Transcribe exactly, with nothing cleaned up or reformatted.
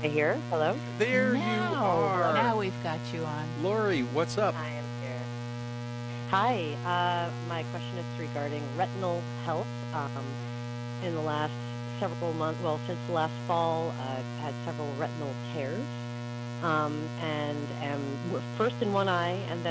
I hear. Hello? There you Now, Hello? now are. we've got you on. Lori, what's up? I am here. Hi. Uh, my question is regarding retinal health. Um, in the last several months, well, since the last fall, I've had several retinal tears, um, and am w- first in one eye and then